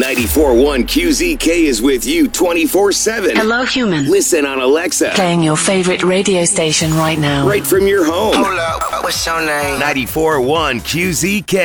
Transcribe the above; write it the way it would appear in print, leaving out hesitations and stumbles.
94.1 QZK is with you 24/7. Hello, human. Listen on Alexa. Playing your favorite radio station right now. Right from your home. Hold up, what's your name? 94.1 QZK.